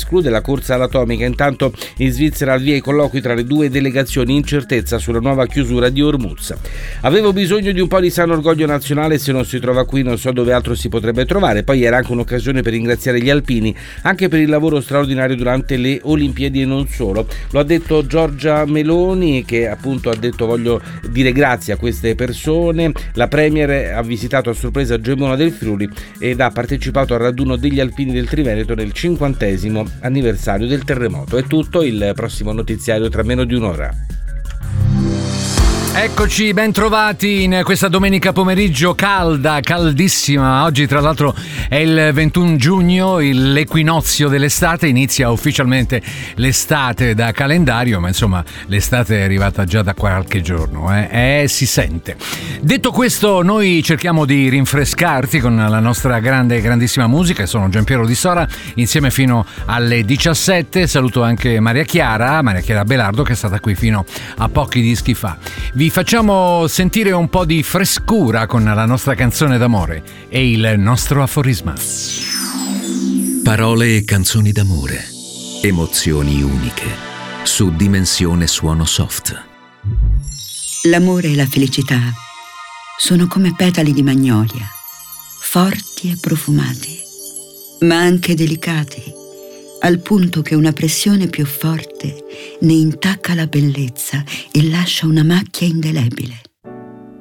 esclude la corsa all'atomica. Intanto in Svizzera al via i colloqui tra le due delegazioni, incertezza sulla nuova chiusura di Hormuz. Avevo bisogno di un po' di sano orgoglio nazionale, se non si trova qui non so dove altro si potrebbe trovare. Poi era anche un'occasione per ringraziare gli alpini anche per il lavoro straordinario durante le Olimpiadi e non solo. Lo ha detto Giorgia Meloni, che appunto ha detto: voglio dire grazie a queste persone. La Premier ha visitato a sorpresa Gemona del Friuli ed ha partecipato al raduno degli alpini del Triveneto nel 50° anniversario del terremoto. È tutto, il prossimo notiziario tra meno di un'ora. Eccoci, ben trovati in questa domenica pomeriggio calda, caldissima. Oggi tra l'altro è il 21 giugno, l'equinozio dell'estate, inizia ufficialmente l'estate da calendario, ma insomma l'estate è arrivata già da qualche giorno, si sente. Detto questo, noi cerchiamo di rinfrescarti con la nostra grandissima musica. Sono Giampiero Di Sora, insieme fino alle 17. Saluto anche Maria Chiara Belardo, che è stata qui fino a pochi dischi fa. Vi facciamo sentire un po' di frescura con la nostra canzone d'amore e il nostro aforisma. Parole e canzoni d'amore, emozioni uniche, su Dimensione Suono Soft. L'amore e la felicità sono come petali di magnolia, forti e profumati, ma anche delicati, al punto che una pressione più forte ne intacca la bellezza e lascia una macchia indelebile.